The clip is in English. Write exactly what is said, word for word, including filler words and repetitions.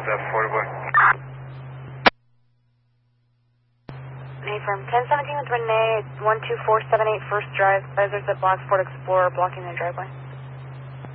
uh, Florida Boy. Hey, from ten seventeen with Renee, one two four seven eight First Drive. There's a black Ford Explorer blocking the driveway.